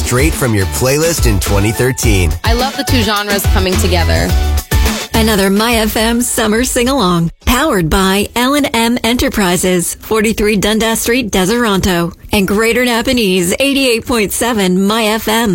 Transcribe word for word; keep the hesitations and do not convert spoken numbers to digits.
straight from your playlist in twenty thirteen. I love the two genres coming together. Another My F M Summer Sing-Along. Powered by L and M Enterprises, forty-three Dundas Street, Deseronto. And Greater Napanese, eighty-eight point seven My F M.